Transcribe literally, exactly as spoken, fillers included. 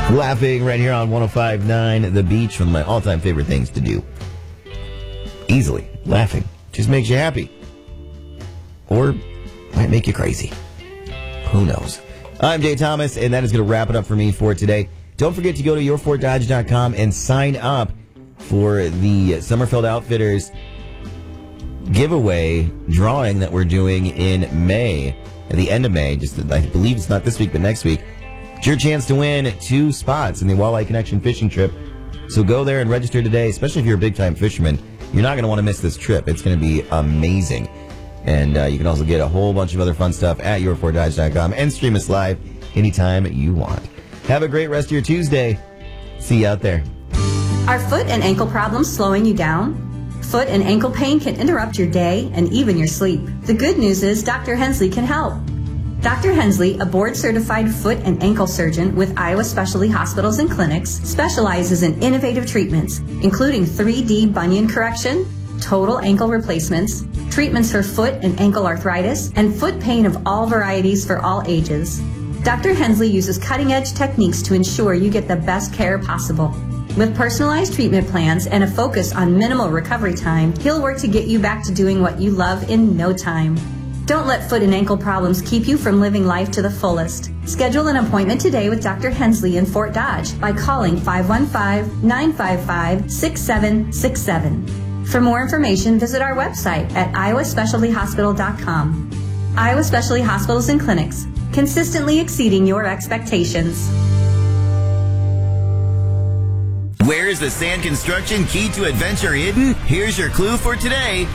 Laughing right here on one oh five point nine The Beach, one of my all-time favorite things to do. Easily. Laughing. Just makes you happy. Or might make you crazy. Who knows? I'm Jay Thomas, and that is going to wrap it up for me for today. Don't forget to go to your fort dodge dot com and sign up for the Summerfeld Outfitters giveaway drawing that we're doing in May, at the end of May. Just, I believe it's not this week, but next week. It's your chance to win two spots in the Walleye Connection fishing trip. So go there and register today, especially if you're a big-time fisherman. You're not going to want to miss this trip. It's going to be amazing. And uh, you can also get a whole bunch of other fun stuff at your fort dodge dot com and stream us live anytime you want. Have a great rest of your Tuesday. See you out there. Are foot and ankle problems slowing you down? Foot and ankle pain can interrupt your day and even your sleep. The good news is Doctor Hensley can help. Doctor Hensley, a board-certified foot and ankle surgeon with Iowa Specialty Hospitals and Clinics, specializes in innovative treatments, including three D bunion correction, total ankle replacements, treatments for foot and ankle arthritis, and foot pain of all varieties for all ages. Doctor Hensley uses cutting-edge techniques to ensure you get the best care possible. With personalized treatment plans and a focus on minimal recovery time, he'll work to get you back to doing what you love in no time. Don't let foot and ankle problems keep you from living life to the fullest. Schedule an appointment today with Doctor Hensley in Fort Dodge by calling five one five, nine five five, six seven six seven. For more information, visit our website at iowa specialty hospital dot com. Iowa Specialty Hospitals and Clinics, consistently exceeding your expectations. Where is the sand construction key to adventure hidden? Here's your clue for today.